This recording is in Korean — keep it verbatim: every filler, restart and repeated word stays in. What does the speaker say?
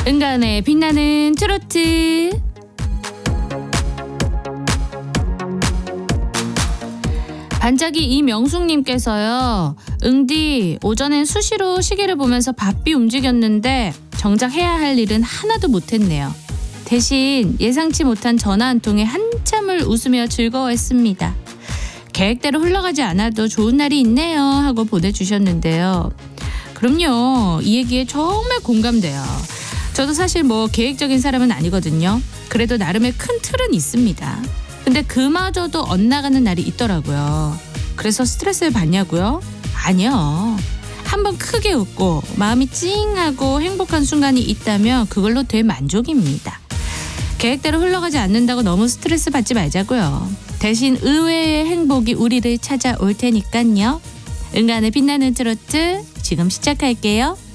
은간의 빛나는 트로트. 반짝이 이명숙님께서요. 응디 오전엔 수시로 시계를 보면서 바삐 움직였는데 정작 해야 할 일은 하나도 못했네요. 대신 예상치 못한 전화 한 통에 한참을 웃으며 즐거워했습니다. 계획대로 흘러가지 않아도 좋은 날이 있네요 하고 보내주셨는데요. 그럼요. 이 얘기에 정말 공감돼요. 저도 사실 뭐 계획적인 사람은 아니거든요. 그래도 나름의 큰 틀은 있습니다. 근데 그마저도 엇나가는 날이 있더라고요. 그래서 스트레스를 받냐고요? 아니요. 한번 크게 웃고 마음이 찡하고 행복한 순간이 있다면 그걸로 대만족입니다. 계획대로 흘러가지 않는다고 너무 스트레스 받지 말자고요. 대신 의외의 행복이 우리를 찾아올 테니까요. 은간의 빛나는 트로트 지금 시작할게요.